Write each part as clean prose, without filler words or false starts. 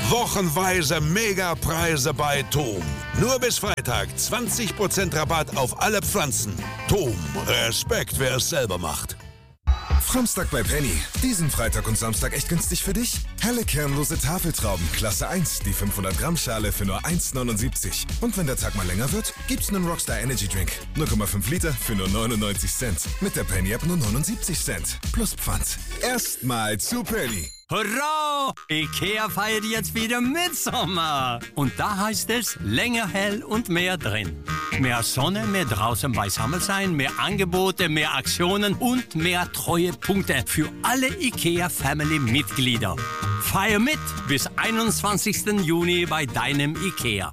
Wochenweise Megapreise bei Thom. Nur bis Freitag 20% Rabatt auf alle Pflanzen. Thom, Respekt, wer es selber macht. Samstag bei Penny. Diesen Freitag und Samstag echt günstig für dich? Helle kernlose Tafeltrauben, Klasse 1, die 500 Gramm Schale für nur 1,79. Und wenn der Tag mal länger wird, gibt's einen Rockstar Energy Drink. 0,5 Liter für nur 99 Cent. Mit der Penny App nur 79 Cent. Plus Pfand. Erstmal zu Penny. Hurra! IKEA feiert jetzt wieder Mitsommer. Und da heißt es länger hell und mehr drin. Mehr Sonne, mehr draußen beisammen sein, mehr Angebote, mehr Aktionen und mehr Treuepunkte für alle IKEA-Family-Mitglieder. Feier mit bis 21. Juni bei deinem IKEA.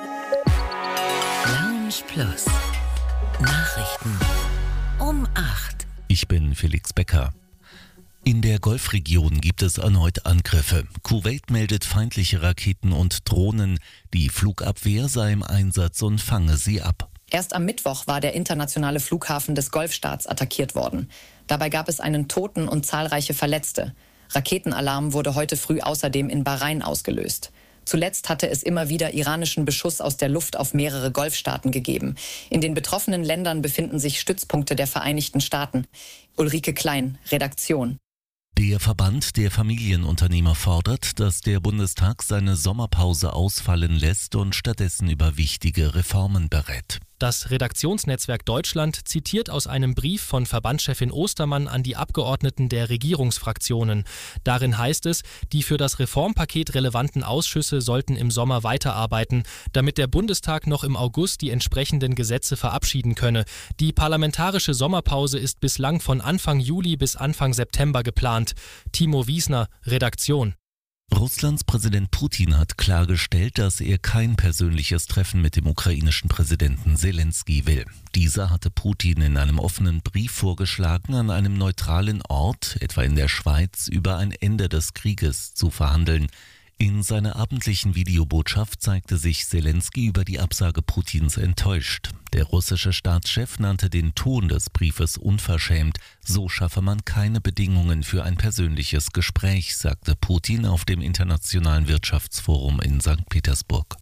Lounge Plus. Nachrichten um 8. Ich bin Felix Becker. In der Golfregion gibt es erneut Angriffe. Kuwait meldet feindliche Raketen und Drohnen. Die Flugabwehr sei im Einsatz und fange sie ab. Erst am Mittwoch war der internationale Flughafen des Golfstaats attackiert worden. Dabei gab es einen Toten und zahlreiche Verletzte. Raketenalarm wurde heute früh außerdem in Bahrain ausgelöst. Zuletzt hatte es immer wieder iranischen Beschuss aus der Luft auf mehrere Golfstaaten gegeben. In den betroffenen Ländern befinden sich Stützpunkte der Vereinigten Staaten. Ulrike Klein, Redaktion. Der Verband der Familienunternehmer fordert, dass der Bundestag seine Sommerpause ausfallen lässt und stattdessen über wichtige Reformen berät. Das Redaktionsnetzwerk Deutschland zitiert aus einem Brief von Verbandschefin Ostermann an die Abgeordneten der Regierungsfraktionen. Darin heißt es, die für das Reformpaket relevanten Ausschüsse sollten im Sommer weiterarbeiten, damit der Bundestag noch im August die entsprechenden Gesetze verabschieden könne. Die parlamentarische Sommerpause ist bislang von Anfang Juli bis Anfang September geplant. Timo Wiesner, Redaktion. Russlands Präsident Putin hat klargestellt, dass er kein persönliches Treffen mit dem ukrainischen Präsidenten Selenskyj will. Dieser hatte Putin in einem offenen Brief vorgeschlagen, an einem neutralen Ort, etwa in der Schweiz, über ein Ende des Krieges zu verhandeln. In seiner abendlichen Videobotschaft zeigte sich Selenskyj über die Absage Putins enttäuscht. Der russische Staatschef nannte den Ton des Briefes unverschämt. So schaffe man keine Bedingungen für ein persönliches Gespräch, sagte Putin auf dem Internationalen Wirtschaftsforum in St. Petersburg.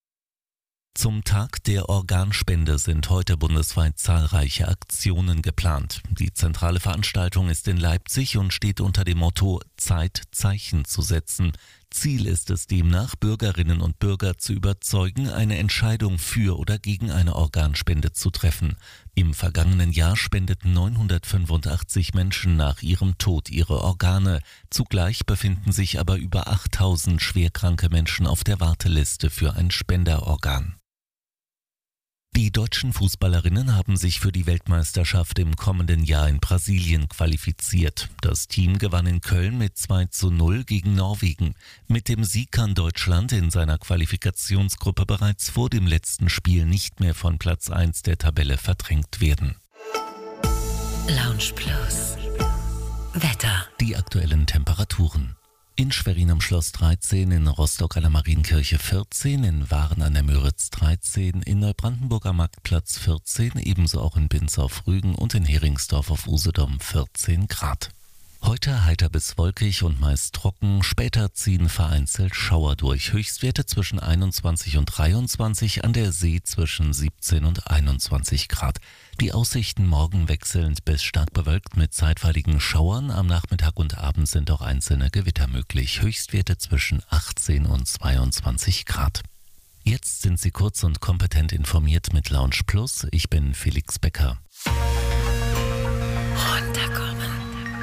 Zum Tag der Organspende sind heute bundesweit zahlreiche Aktionen geplant. Die zentrale Veranstaltung ist in Leipzig und steht unter dem Motto Zeit, Zeichen zu setzen. Ziel ist es demnach, Bürgerinnen und Bürger zu überzeugen, eine Entscheidung für oder gegen eine Organspende zu treffen. Im vergangenen Jahr spendeten 985 Menschen nach ihrem Tod ihre Organe. Zugleich befinden sich aber über 8000 schwerkranke Menschen auf der Warteliste für ein Spenderorgan. Die deutschen Fußballerinnen haben sich für die Weltmeisterschaft im kommenden Jahr in Brasilien qualifiziert. Das Team gewann in Köln mit 2:0 gegen Norwegen. Mit dem Sieg kann Deutschland in seiner Qualifikationsgruppe bereits vor dem letzten Spiel nicht mehr von Platz 1 der Tabelle verdrängt werden. Lounge Plus. Wetter. Die aktuellen Temperaturen. In Schwerin am Schloss 13, in Rostock an der Marienkirche 14, in Waren an der Müritz 13, in Neubrandenburg am Marktplatz 14, ebenso auch in Binz auf Rügen und in Heringsdorf auf Usedom 14 Grad. Heute heiter bis wolkig und meist trocken, später ziehen vereinzelt Schauer durch. Höchstwerte zwischen 21 und 23, an der See zwischen 17 und 21 Grad. Die Aussichten morgen wechselnd bis stark bewölkt mit zeitweiligen Schauern. Am Nachmittag und Abend sind auch einzelne Gewitter möglich. Höchstwerte zwischen 18 und 22 Grad. Jetzt sind Sie kurz und kompetent informiert mit Lounge Plus. Ich bin Felix Becker.